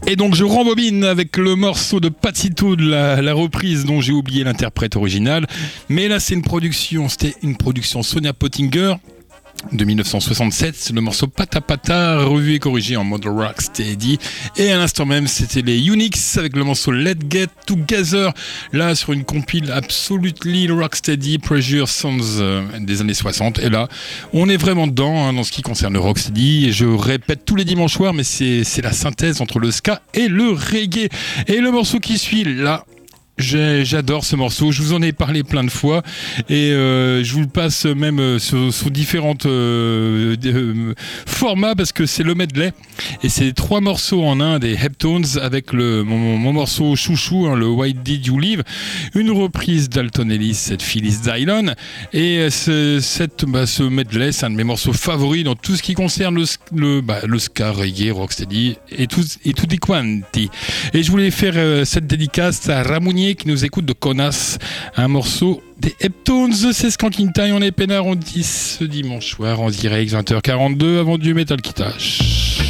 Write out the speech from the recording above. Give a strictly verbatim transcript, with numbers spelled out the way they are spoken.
Et donc je rembobine avec le morceau de Patsy Todd, la, la reprise dont j'ai oublié l'interprète original. Mais là c'est une production, c'était une production Sonia Pottinger de dix-neuf cent soixante-sept, c'est le morceau Pata Pata, revu et corrigé en mode rocksteady. Et à l'instant même, c'était les Unix avec le morceau Let's Get Together, là sur une compile Absolutely Rocksteady Pressure Sounds euh, des années soixante. Et là, on est vraiment dedans hein, dans ce qui concerne le rocksteady. Et je répète tous les dimanches soirs, mais c'est, c'est la synthèse entre le ska et le reggae. Et le morceau qui suit, là, J'ai, j'adore ce morceau, je vous en ai parlé plein de fois et euh, je vous le passe même euh, sur, sur différentes euh, euh, formats parce que c'est le medley et c'est trois morceaux en un des Heptones avec le, mon, mon morceau chouchou, hein, le Why Did You Leave, une reprise d'Alton Ellis, cette Phyllis Dillon et ce, cette, bah, ce medley c'est un de mes morceaux favoris dans tout ce qui concerne le, le, bah, le ska, reggae, rocksteady et tout, et tutti quanti. Et je voulais faire euh, cette dédicace à Ramounier qui nous écoute de Connasse, un morceau des Heptones, c'est Skanking Time, on est peinard, on dit ce dimanche soir en direct vingt heures quarante-deux avant du Metal qui tâche.